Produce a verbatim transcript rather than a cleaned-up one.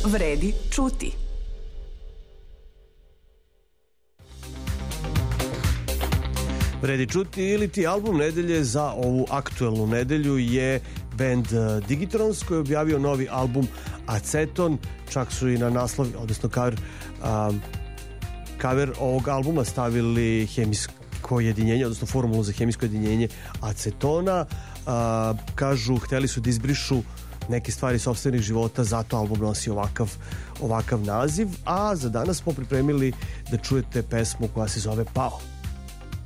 vredi čuti. Vredi čuti ili ti album nedelje za ovu aktuelnu nedelju je band Digitrons koji je objavio novi album Aceton. Čak su i na naslov, odnosno cover, um, cover ovog albuma stavili hemijsko jedinjenje, odnosno formulu za hemijsko jedinjenje acetona. Uh, kažu, hteli su da izbrišu neke stvari sopstvenih života, zato album nosi ovakav, ovakav naziv, a za danas smo pripremili da čujete pesmu koja se zove Pao.